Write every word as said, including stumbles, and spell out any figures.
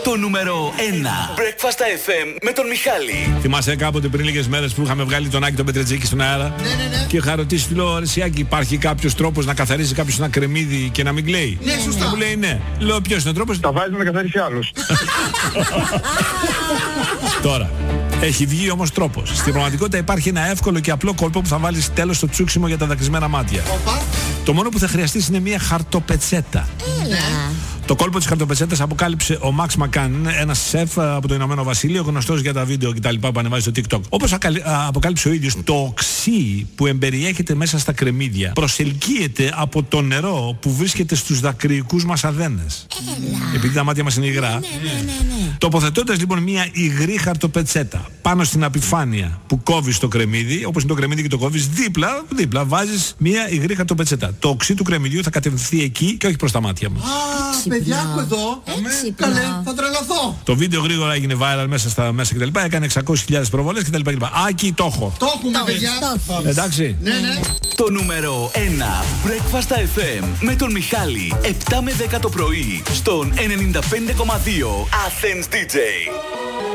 Το νούμερο ένα. Breakfast εφ εμ με τον Μιχάλη. Θυμάσαι κάποτε πριν λίγες μέρες που είχαμε βγάλει τον Άκη τον Πετρετζίκη στον αέρα? Ναι, ναι, ναι. Και είχα ρωτήσει, φίλο Ρεσιάκη, υπάρχει κάποιος τρόπος να καθαρίσει κάποιος ένα κρεμμύδι και να μην κλαίει? Ναι, σωστά. Και μου λέει ναι. Λέω, ποιος είναι ο τρόπος? Τα βάζει να καθαρίσει άλλους. Τώρα. Έχει βγει όμως τρόπος. Στην πραγματικότητα υπάρχει ένα εύκολο και απλό κόλπο που θα βάλεις τέλος στο τσούξιμο για τα δακρυσμένα μάτια. Οπα. Το μόνο που θα χρειαστείς είναι μια χαρτοπετσέτα. Έλα. Το κόλπο της χαρτοπετσέτας αποκάλυψε ο Μαξ Μακάν, ένας σεφ από το Ηνωμένο Βασίλειο, γνωστός για τα βίντεο κτλ. Που ανεβάζει στο TikTok. Όπως αποκάλυψε ο ίδιος, το οξύ που εμπεριέχεται μέσα στα κρεμμύδια προσελκύεται από το νερό που βρίσκεται στους δακρυικούς μας αδένες. Έλα. Επειδή τα μάτια μας είναι υγρά. Ναι, ναι, ναι, ναι. Τοποθετώντας λοιπόν μια υγρή χαρτοπετσέτα πάνω στην επιφάνεια που κόβεις το κρεμμύδι, όπως είναι το κρεμμύδι και το κόβεις, δίπλα, δίπλα βάζεις μια υγρή χαρτοπετσέτα. Το οξύ του κρεμμυδιού θα κατευθυνθεί εκεί και όχι προς τα μάτια μας. Α, παιδιά, έχω εδώ. Έξυπνο. Καλέ, θα τρελαθώ. Το βίντεο γρήγορα έγινε viral μέσα στα μέσα κτλ. Έκανε εξακόσιες χιλιάδες προβολές κτλ. Άκη, το έχω. Το έχουμε, Το παιδιά. έχεις, το Εντάξει. Ναι, ναι. Το νούμερο ένα. Breakfast εφ εμ με τον Μιχάλη. επτά με δέκα το πρωί στον ενενήντα πέντε κόμμα δύο Athens ντι τζέι.